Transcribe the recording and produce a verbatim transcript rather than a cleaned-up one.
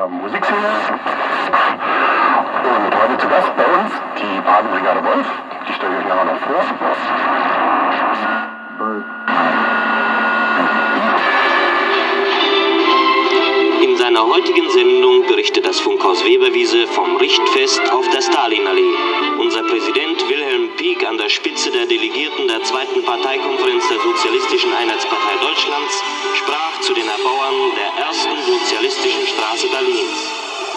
der Musikszene. Und heute zu Gast bei uns die Patenbrigade Wolf. Die stelle ich euch nachher noch vor. In seiner heutigen Sendung berichtet das Funkhaus Weberwiese vom Richtfest auf der Stalinallee. Unser Präsident Wilhelm Pieck an der Spitze der Delegierten der zweiten Parteikonferenz der Sozialistischen Einheitspartei Deutschlands sprach zu den Erbauern der ersten sozialistischen Straße Berlins.